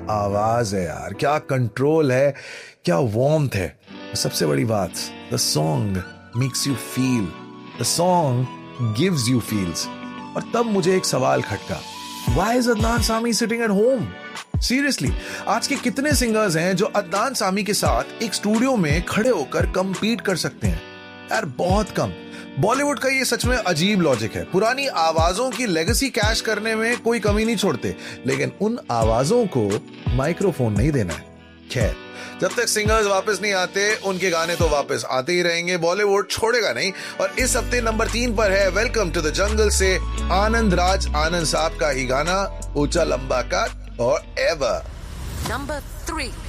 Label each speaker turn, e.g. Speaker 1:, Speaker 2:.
Speaker 1: आवाज है यार, क्या कंट्रोल है, क्या वार्मथ है। सबसे बड़ी बात, the song makes you feel, the song gives you feels. और तब मुझे एक सवाल खटका, why is Adnan Sami sitting at home? Seriously, आज के कितने सिंगर्स हैं जो अदनान सामी के साथ एक स्टूडियो में खड़े होकर कंपीट कर सकते हैं? यार बहुत कम। बॉलीवुड का ये सच में अजीब लॉजिक है। पुरानी आवाजों की लेगेसी कैश करने में कोई कमी नहीं छोड़ते, लेकिन उन आवाजों को माइक्रोफोन नहीं देना है। खैर, जब तक सिंगर्स वापस नहीं आते, उनके गाने तो वापस आते ही रहेंगे, बॉलीवुड छोड़ेगा नहीं। और इस हफ्ते नंबर 3 पर है वेलकम टू द जंगल से आनंद राज आनंद साहब का ही गाना ऊंचा लंबा का और एवर।
Speaker 2: नंबर 3।